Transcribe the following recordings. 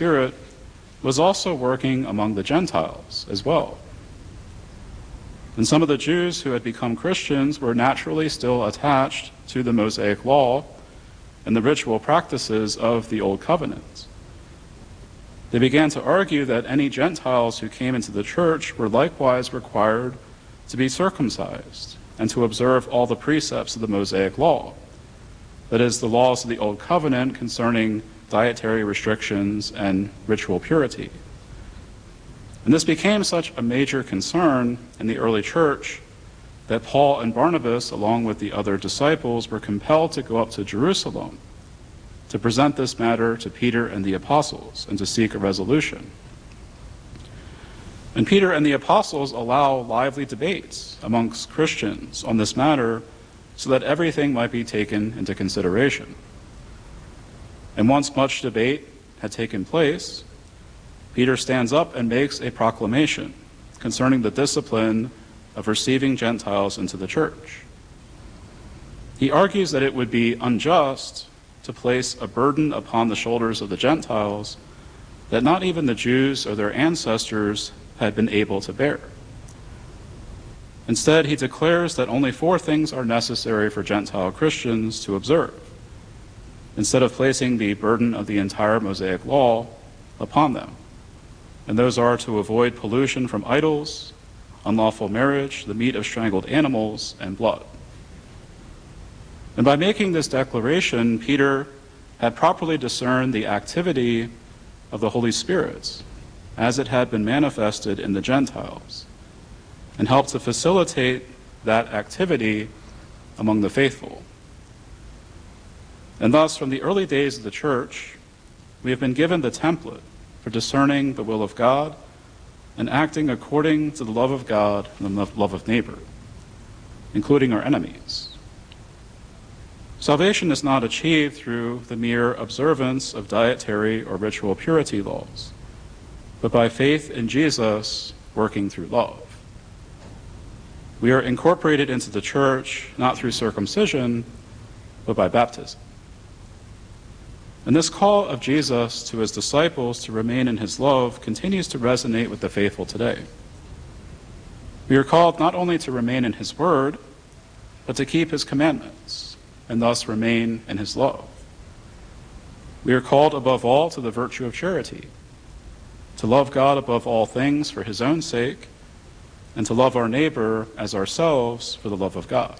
Spirit was also working among the Gentiles as well. And some of the Jews who had become Christians were naturally still attached to the Mosaic law and the ritual practices of the Old Covenant. They began to argue that any Gentiles who came into the church were likewise required to be circumcised and to observe all the precepts of the Mosaic law, that is, the laws of the Old Covenant concerning dietary restrictions and ritual purity. And this became such a major concern in the early church that Paul and Barnabas, along with the other disciples, were compelled to go up to Jerusalem to present this matter to Peter and the apostles and to seek a resolution. And Peter and the apostles allow lively debates amongst Christians on this matter so that everything might be taken into consideration. And once much debate had taken place, Peter stands up and makes a proclamation concerning the discipline of receiving Gentiles into the church. He argues that it would be unjust to place a burden upon the shoulders of the Gentiles that not even the Jews or their ancestors had been able to bear. Instead, he declares that only 4 things are necessary for Gentile Christians to observe, instead of placing the burden of the entire Mosaic law upon them. And those are to avoid pollution from idols, unlawful marriage, the meat of strangled animals, and blood. And by making this declaration, Peter had properly discerned the activity of the Holy Spirit as it had been manifested in the Gentiles, and helped to facilitate that activity among the faithful. And thus, from the early days of the church, we have been given the template for discerning the will of God and acting according to the love of God and the love of neighbor, including our enemies. Salvation is not achieved through the mere observance of dietary or ritual purity laws, but by faith in Jesus working through love. We are incorporated into the church not through circumcision, but by baptism. And this call of Jesus to his disciples to remain in his love continues to resonate with the faithful today. We are called not only to remain in his word, but to keep his commandments, and thus remain in his love. We are called above all to the virtue of charity, to love God above all things for his own sake, and to love our neighbor as ourselves for the love of God.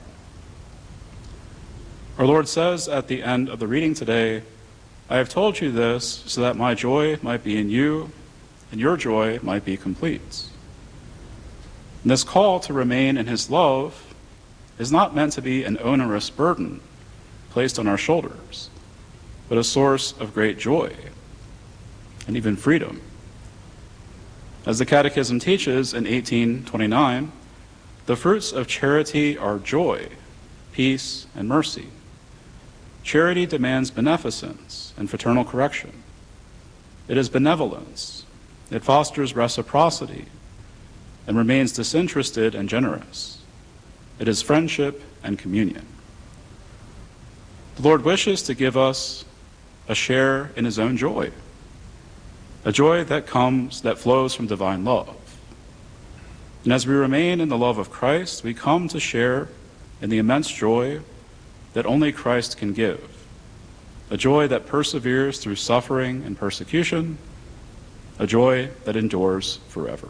Our Lord says at the end of the reading today, "I have told you this so that my joy might be in you and your joy might be complete." And this call to remain in his love is not meant to be an onerous burden placed on our shoulders, but a source of great joy and even freedom. As the Catechism teaches in 1829, the fruits of charity are joy, peace, and mercy. Charity demands beneficence and fraternal correction. It is benevolence. It fosters reciprocity and remains disinterested and generous. It is friendship and communion. The Lord wishes to give us a share in his own joy, a joy that flows from divine love. And as we remain in the love of Christ, we come to share in the immense joy that only Christ can give, a joy that perseveres through suffering and persecution, a joy that endures forever.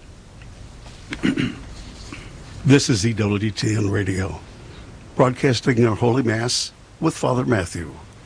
This is EWTN Radio, broadcasting our Holy Mass with Father Matthew.